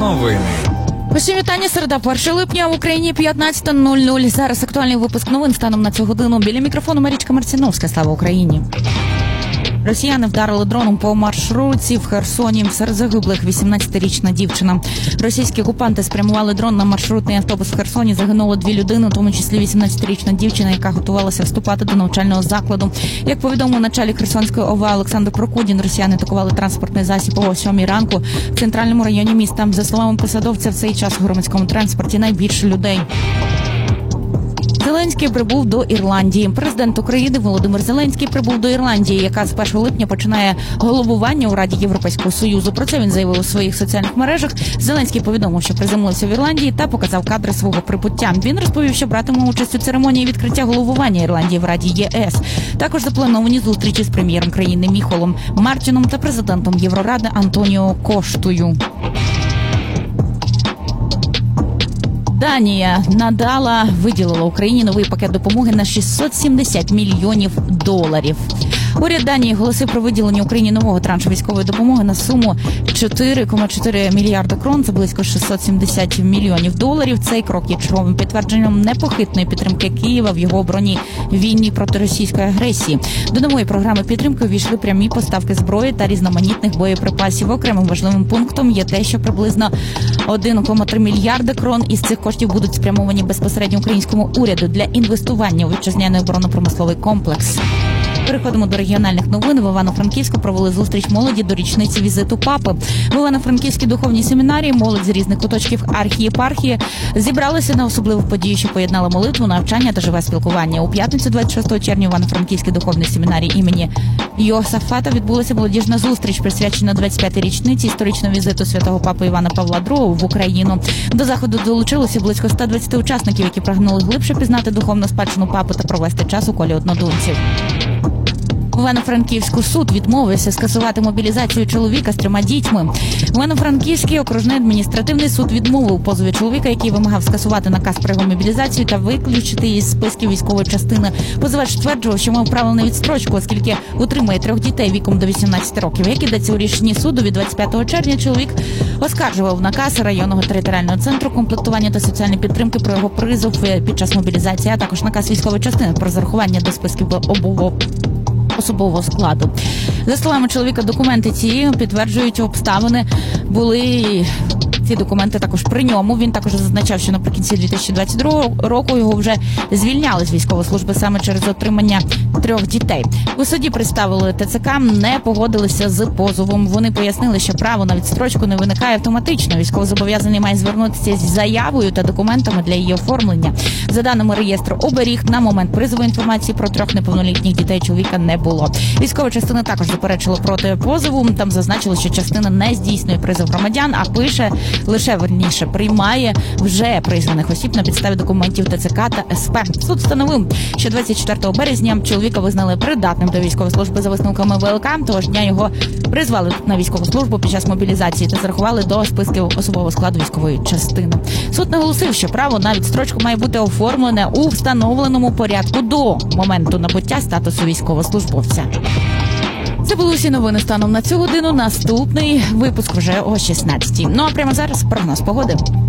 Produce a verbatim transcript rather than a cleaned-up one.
Новини. Усім вітання, середа, першого липня, в Україні п'ятнадцята нуль нуль. Зараз актуальний випуск новин станом на цю годину. Біля мікрофону Марічка Марціновська. Слава Україні. Росіяни вдарили дроном по маршрутці в Херсоні. Серед загиблих вісімнадцятирічна дівчина. Російські окупанти спрямували дрон на маршрутний автобус в Херсоні. Загинуло дві людини, у тому числі вісімнадцятирічна дівчина, яка готувалася вступати до навчального закладу. Як повідомив начальник Херсонської ОВА Олександр Прокудін, росіяни атакували транспортний засіб о сьомій ранку в центральному районі міста. За словами посадовця, в цей час у громадському транспорті найбільше людей. Зеленський прибув до Ірландії. Президент України Володимир Зеленський прибув до Ірландії, яка з першого липня починає головування у Раді Європейського Союзу. Про це він заявив у своїх соціальних мережах. Зеленський повідомив, що приземлився в Ірландії та показав кадри свого прибуття. Він розповів, що братиме участь у церемонії відкриття головування Ірландії в Раді ЄС. Також заплановані зустрічі з прем'єром країни Міхолом Мартіном та президентом Євроради Антоніо Коштою. Данія надала, виділила Україні новий пакет допомоги на шістсот сімдесят мільйонів доларів. Уряд Данії оголосив про виділення Україні нового траншу військової допомоги на суму чотири цілих чотири мільярда крон, це близько шістсот сімдесят мільйонів доларів. Цей крок є черговим підтвердженням непохитної підтримки Києва в його оборонній війні проти російської агресії. До нової програми підтримки увійшли прямі поставки зброї та різноманітних боєприпасів. Окремим важливим пунктом є те, що приблизно один цілих три мільярда крон із цих коштів будуть спрямовані безпосередньо українському уряду для інвестування у вітчизняний оборонно-промисловий комплекс. Переходимо до регіональних новин. В Івано-Франківську провели зустріч молоді до річниці візиту папи. В Івано-Франківській духовній семінарії молодь з різних куточків архієпархії зібралися на особливу подію, що поєднала молитву, навчання та живе спілкування. У п'ятницю двадцять шостого червня в Івано-Франківській духовній семінарії імені Йосафата відбулася молодіжна зустріч, присвячена двадцять п'ятій річниці історичного візиту святого папи Івана Павла другого в Україну. До заходу долучилося близько ста двадцяти учасників, які прагнули глибше пізнати духовну спадщину папи та провести час у колі однодумців. В Івано-Франківську суд відмовився скасувати мобілізацію чоловіка з трьома дітьми. Івано-Франківський окружний адміністративний суд відмовив позові чоловіка, який вимагав скасувати наказ про його мобілізацію та виключити із списків військової частини. Позивач стверджував, що мав право на відстрочку, оскільки утримує трьох дітей віком до вісімнадцяти років. Як ідеться у рішенні суду від двадцять п'ятого червня, чоловік оскаржував наказ районного територіального центру комплектування та соціальної підтримки про його призов під час мобілізації, а також наказ військової частини про зарахування до списків обов'язкового особового складу. За словами чоловіка, документи ці підтверджують обставини були. Ці документи також при ньому. Він також зазначав, що наприкінці дві тисячі двадцять другого року його вже звільняли з військової служби саме через отримання трьох дітей. У суді представили ТЦК, не погодилися з позовом. Вони пояснили, що право на відстрочку не виникає автоматично. Військовозобов'язаний має звернутися з заявою та документами для її оформлення. За даними реєстру оберіг, на момент призову інформації про трьох неповнолітніх дітей чоловіка не було. Військова частина також заперечила проти позову. Там зазначили, що частина не здійснює призов громадян, а пише лише, верніше, приймає вже призваних осіб на підставі документів ТЦК та СП. Суд встановив, що двадцять четвертого березня чоловіка визнали придатним до військової служби за висновками ВЛК. Того ж дня його призвали на військову службу під час мобілізації та зарахували до списків особового складу військової частини. Суд наголосив, що право на відстрочку має бути оформлене у встановленому порядку до моменту набуття статусу військовослужбовця. Це були усі новини станом на цю годину. Наступний випуск вже о шістнадцятій. Ну а прямо зараз прогноз погоди.